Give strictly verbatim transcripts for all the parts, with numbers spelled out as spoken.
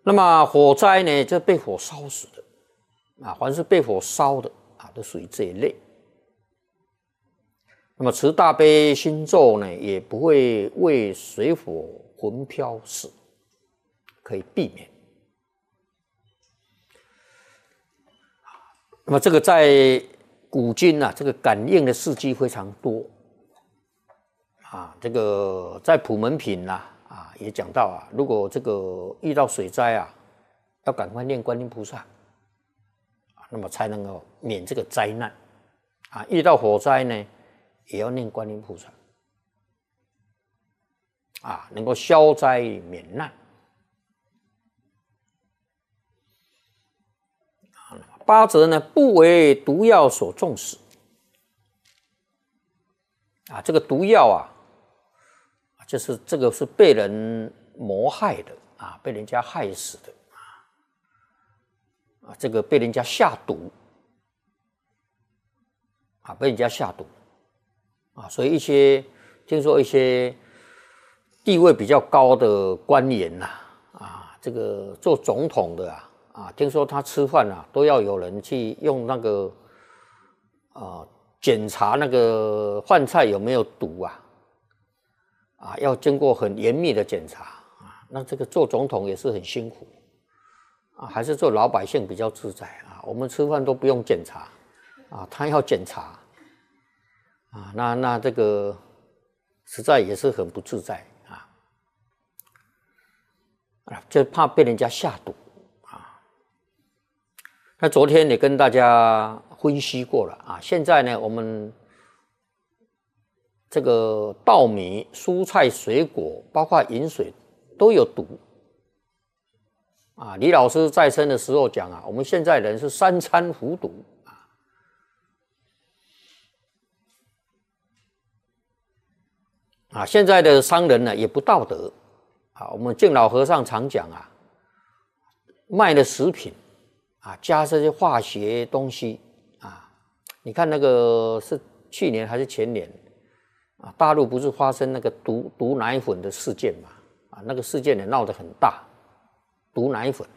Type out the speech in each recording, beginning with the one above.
那么火灾呢，就被火烧死的啊，凡是被火烧的啊，都属于这一类。那么持大悲心咒呢，也不会为水火魂飘死，可以避免。那么这个在古今啊，这个感应的事迹非常多啊。这个在普门品呐啊也讲到啊，如果这个遇到水灾啊，要赶快念观音菩萨啊，那么才能够免这个灾难啊。遇到火灾呢，也要念观音菩萨啊，能够消灾免难。八则呢，不为毒药所中死啊，这个毒药啊，就是这个是被人谋害的啊，被人家害死的啊，这个被人家下毒啊，被人家下毒啊，所以一些听说一些地位比较高的官员呐啊，这个做总统的啊。啊，听说他吃饭啊，都要有人去用那个呃检查那个饭菜有没有毒啊，啊，要经过很严密的检查啊。那这个做总统也是很辛苦啊，还是做老百姓比较自在啊。我们吃饭都不用检查啊，他要检查啊，那那这个实在也是很不自在啊，啊，就怕被人家下毒。那昨天也跟大家分析过了啊，现在呢，我们这个稻米、蔬菜、水果，包括饮水，都有毒啊。李老师在生的时候讲啊，我们现在人是三餐服毒啊。啊，现在的商人呢也不道德啊。我们敬老和尚常讲啊，卖的食品。啊，加这些化学东西啊，你看那个是去年还是前年啊？大陆不是发生那个毒毒奶粉的事件嘛？啊，那个事件也闹得很大，毒奶粉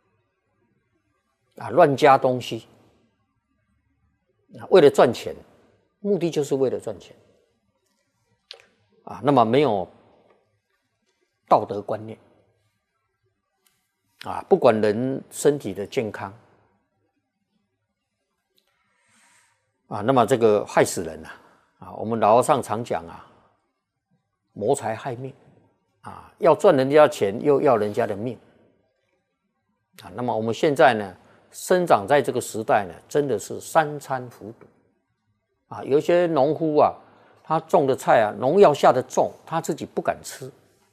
啊，乱加东西啊，为了赚钱，目的就是为了赚钱啊，那么没有道德观念。啊，不管人身体的健康啊，那么这个害死人啊！啊，我们老和尚常讲啊，谋财害命啊，要赚人家钱，又要人家的命啊。那么我们现在呢，生长在这个时代呢，真的是三餐服毒啊。有一些农夫啊，他种的菜啊，农药下的重，他自己不敢吃，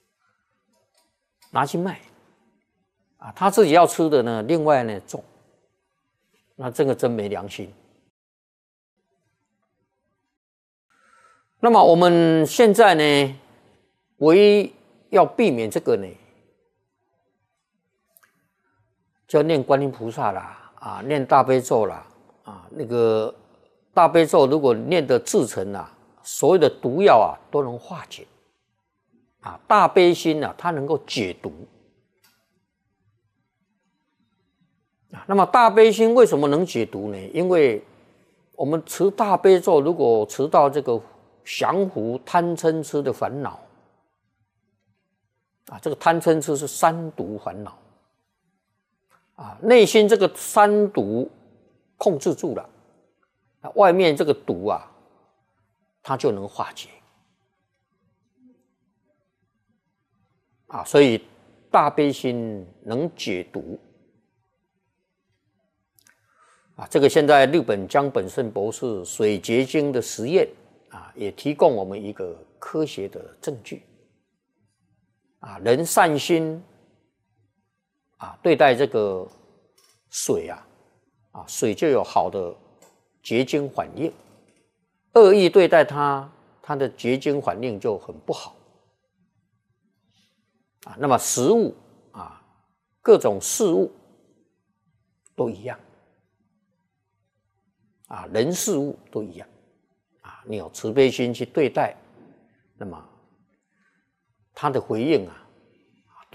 拿去卖。啊，他自己要吃的呢，另外呢种，那这个真没良心。那么我们现在呢，唯一要避免这个呢，就要念观音菩萨啦，啊，念大悲咒啦，啊，那个大悲咒如果念得至诚啊，所有的毒药啊都能化解，啊，大悲心啊，它能够解毒。那么大悲心为什么能解毒呢？因为我们持大悲咒，如果持到这个降伏贪嗔痴的烦恼啊，这个贪嗔痴是三毒烦恼啊，内心这个三毒控制住了，外面这个毒啊，它就能化解啊，所以大悲心能解毒。啊，这个现在日本江本胜博士水结晶的实验啊，也提供我们一个科学的证据。啊，人善心啊，对待这个水啊，啊，水就有好的结晶反应；恶意对待它，它的结晶反应就很不好。啊，那么食物啊，各种事物都一样。啊，人事物都一样，啊，你有慈悲心去对待，那么他的回应啊，